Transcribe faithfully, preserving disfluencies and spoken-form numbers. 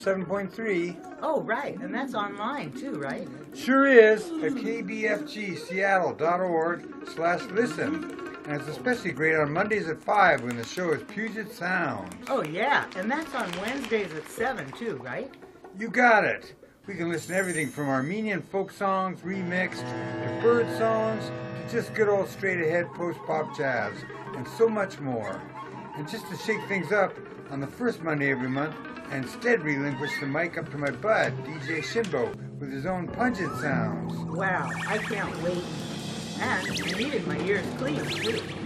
seven point three. Oh, right. And that's online too, right? Sure is at k b f g seattle dot org slash listen. And it's especially great on Mondays at five when the show is Puget Sounds. Oh, yeah. And that's on Wednesdays at seven too, right? You got it. We can listen to everything from Armenian folk songs remixed to bird songs to just good old straight-ahead post-pop jazz and so much more. And just to shake things up, on the first Monday every month, I instead relinquish the mic up to my bud, D J Shinbo, with his own pungent sounds. Wow, I can't wait. And I needed my ears clean too.